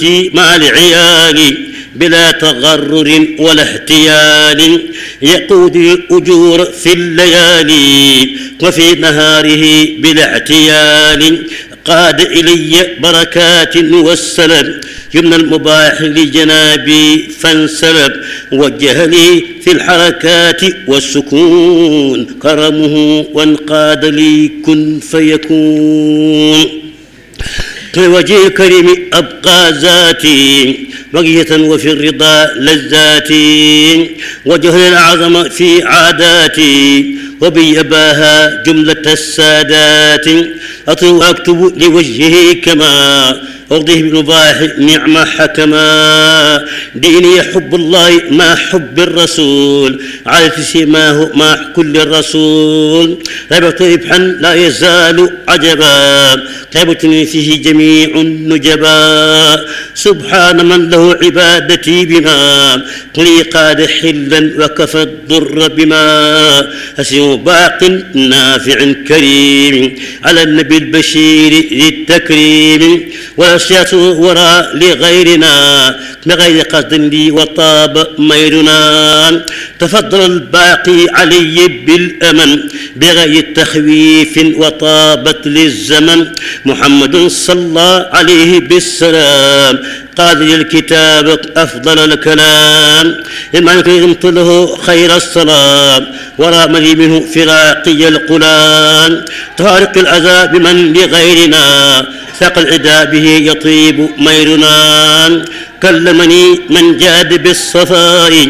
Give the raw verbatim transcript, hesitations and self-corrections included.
مع العيال بلا تغرر ولا احتيال، يقود الأجور في الليالي وفي نهاره بلا اعتيال، قاد إلي بركات والسلام يمنى المباح لجنابي فانسلب، وجه لي في الحركات والسكون كرمه وانقاد لي كن فيكون. وجه الكريم أبقى ذاتي بقية وفي الرضا لذاتي، وجه الأعظم في عاداتي وبيباها جملة السادات، أطلب أكتب لوجهه كما أرضيه بالمباح نعم حكما، ديني حب الله مع حب الرسول على سماه مع كل الرسول، ربط ربحا لا يزال عجبا تعبتني فيه جميع النجبا، سبحان من له عبادتي بما لي قاد حلا وكفى الضر بما، أسير باق نافع كريم على النبي البشير ذي التكريم، والأشياء وراء لغيرنا بغير قصد لي وطاب ميرنا، تفضل الباقي علي بالأمن بغير تخويف وطابت للزمن، محمد صلى عليه بالسلام قال للكتاب أفضل الكلام، إما كنت له خير السلام ورام لي منه فراقي القلام، طارق الأذى بمن لغيرنا ساق العدا به يطيب ميرنا، كلمني من جاد بالصفاء